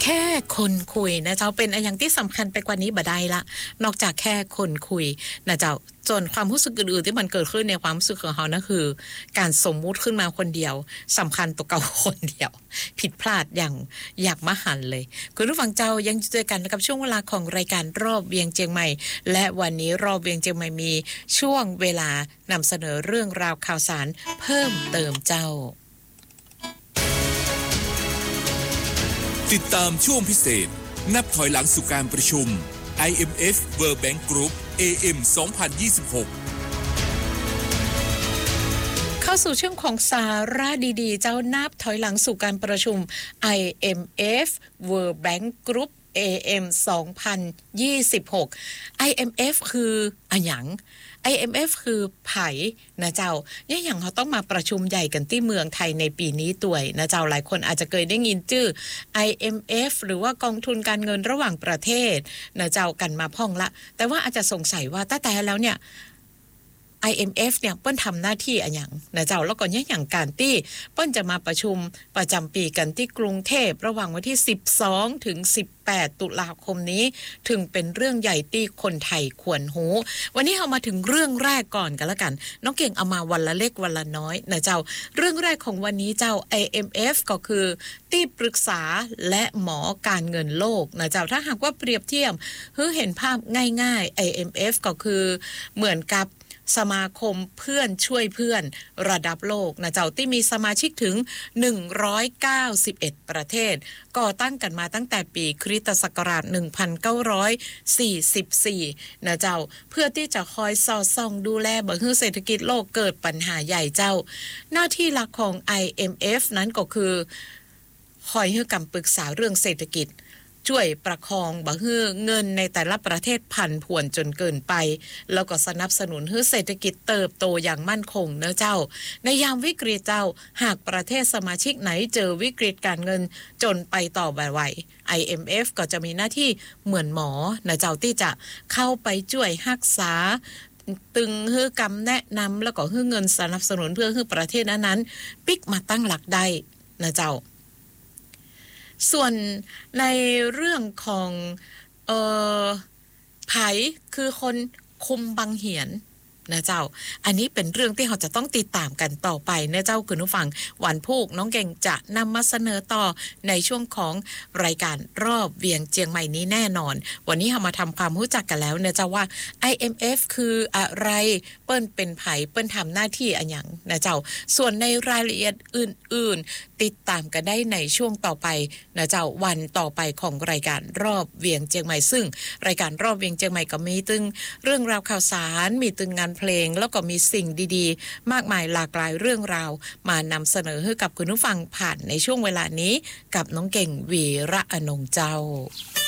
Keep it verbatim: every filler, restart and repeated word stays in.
แค่คนคุยนะเจ้าเป็นอย่างที่สำคัญไปกว่านี้บ่ได้ละนอกจากแค่คนคุยนะเจ้าจนความรู้สึกอื่นๆที่มันเกิดขึ้นในความรู้สึกของเขานั่นคือการสมมุติขึ้นมาคนเดียวสำคัญตัวเก่าคนเดียวผิดพลาดอย่างอยากมหันต์เลยคุณผู้ฟังเจ้ายังเจอกันกับช่วงเวลาของรายการรอบเวียงเจียงใหม่และวันนี้รอบเวียงเจียงใหม่มีช่วงเวลานำเสนอเรื่องราวข่าวสารเพิ่มเติมเจ้าติดตามช่วงพิเศษนับถอยหลังสู่การประชุม ไอ เอ็ม เอฟ World Bank Group เอ เอ็ม สองพันยี่สิบหกเข้าสู่ช่วงของสาระดีๆเจ้านับถอยหลังสู่การประชุม ไอ เอ็ม เอฟ World Bank Group เอ เอ็ม สองพันยี่สิบหก ไอ เอ็ม เอฟ คืออะหยัง ไอ เอ็ม เอฟ คือไผนะเจ้าเนี่ยอย่างเขาต้องมาประชุมใหญ่กันที่เมืองไทยในปีนี้ด้วยนะเจ้าหลายคนอาจจะเคยได้ยินชื่อ ไอ เอ็ม เอฟ หรือว่ากองทุนการเงินระหว่างประเทศนะเจ้ากันมาพ่องละแต่ว่าอาจจะสงสัยว่าตั้งแต่แล้วเนี่ยไอ เอ็ม เอฟ เนี่ยเปิ้นทำหน้าที่อะหยังนะเจ้าแล้วก็เนี่ยอย่างการที่เปิ้นจะมาประชุมประจำปีกันที่กรุงเทพระหว่างวันที่สิบสองถึงสิบแปดตุลาคมนี้ถึงเป็นเรื่องใหญ่ที่คนไทยควรหูวันนี้เรามาถึงเรื่องแรกก่อนกันละกันน้องเก่งเอามาวันละเล็กวันละน้อยนะเจ้าเรื่องแรกของวันนี้เจ้า ไอ เอ็ม เอฟ ก็คือที่ปรึกษาและหมอการเงินโลกนะเจ้าถ้าหากว่าเปรียบเทียบให้เห็นภาพง่ายๆ ไอ เอ็ม เอฟ ก็คือเหมือนกับสมาคมเพื่อนช่วยเพื่อนระดับโลกนะเจ้าที่มีสมาชิกถึงหนึ่งร้อยเก้าสิบเอ็ดประเทศก่อตั้งกันมาตั้งแต่ปีคริสตศักราชหนึ่งพันเก้าร้อยสี่สิบสี่นะเจ้าเพื่อที่จะคอยสอดส่องดูแลบ่ให้เศรษฐกิจโลกเกิดปัญหาใหญ่เจ้าหน้าที่หลักของ ไอ เอ็ม เอฟ นั้นก็คือคอยให้คำปรึกษาเรื่องเศรษฐกิจช่วยประคองบ่ให้เงินในแต่ละประเทศผันผวนจนเกินไปแล้วก็สนับสนุนให้เศรษฐกิจเติบโตอย่างมั่นคงเนอะเจ้าในยามวิกฤตเจ้าหากประเทศสมาชิกไหนเจอวิกฤตการเงินจนไปต่อบ่ไหว ไอ เอ็ม เอฟ ก็จะมีหน้าที่เหมือนหมอนะเจ้าที่จะเข้าไปช่วยรักษาตึงให้คำแนะนำแล้วก็ให้เงินสนับสนุนเพื่อให้ประเทศนั้นๆปิกมาตั้งหลักได้นะเจ้าส่วนในเรื่องของเอ่อไผคือคนคุมบังเหียนนะเจ้าอันนี้เป็นเรื่องที่เราจะต้องติดตามกันต่อไปนะเจ้าคุณผู้ฟังวันพุธน้องเก่งจะนำมาเสนอต่อในช่วงของรายการรอบเวียงเจียงใหม่นี้แน่นอนวันนี้เรามาทำความรู้จักกันแล้วนะเจ้าว่า ไอ เอ็ม เอฟ คืออะไรเปิ้นเป็นไผเปิ้นทำหน้าที่อะหยังนะเจ้าส่วนในรายละเอียดอื่นๆติดตามกันได้ในช่วงต่อไปนะเจ้าวันต่อไปของรายการรอบเวียงเจียงใหม่ซึ่งรายการรอบเวียงเจียงใหม่ก็มีตึงเรื่องราวข่าวสารมีตึงงานเพลงแล้วก็มีสิ่งดีๆมากมายหลากหลายเรื่องราวมานำเสนอให้กับคุณผู้ฟังผ่านในช่วงเวลานี้กับน้องเก่งวีระอนงเจ้า